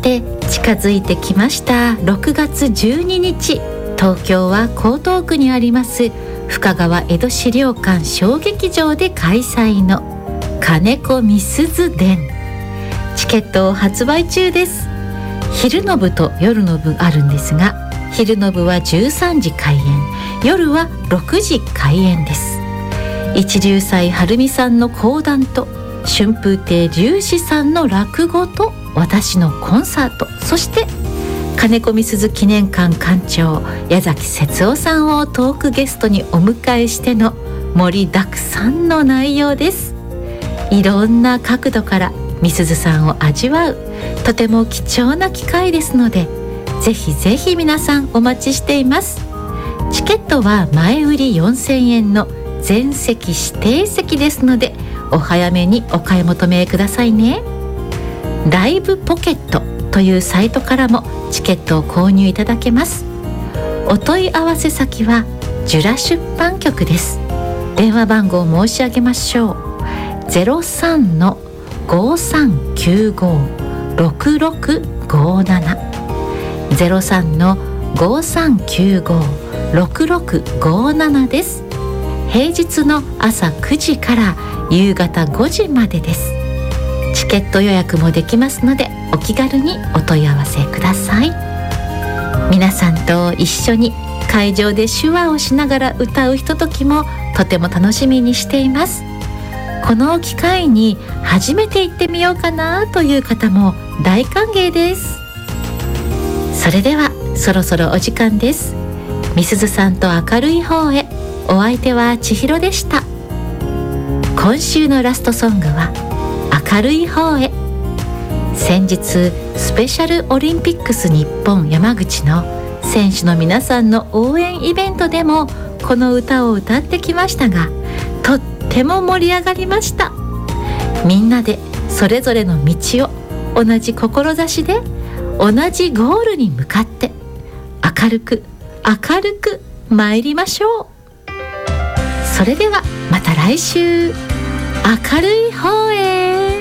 て近づいてきました6月12日、東京は江東区にあります深川江戸資料館小劇場で開催の金子みすず伝、チケットを発売中です。昼の部と夜の部あるんですが、昼の部は13時開演、夜は6時開演です。一龍斎晴美さんの講談と春風亭龍志さんの落語と私のコンサート、そして金子みすず記念館館長矢崎節夫さんをトークゲストにお迎えしての盛りだくさんの内容です。いろんな角度からみすずさんを味わう、とても貴重な機会ですので、ぜひぜひ皆さんお待ちしています。チケットは前売り4000円の全席指定席ですので、お早めにお買い求めくださいね。ライブポケットというサイトからもチケットを購入いただけます。お問い合わせ先はジュラ出版局です。電話番号を申し上げましょう。03-5395-6657 03-5395-6657です。平日の朝9時から夕方5時までです。チケット予約もできますので、お気軽にお問い合わせください。皆さんと一緒に会場で手話をしながら歌うひとときもとても楽しみにしています。この機会に初めて行ってみようかなという方も大歓迎です。それではそろそろお時間です。みすずさんと明るい方へ、お相手は千尋でした。今週のラストソングは明るい方へ。先日スペシャルオリンピックス日本山口の選手の皆さんの応援イベントでもこの歌を歌ってきましたが、とっても盛り上がりました。みんなでそれぞれの道を同じ志で同じゴールに向かって明るく参りましょう。それではまた来週、明るい方へ。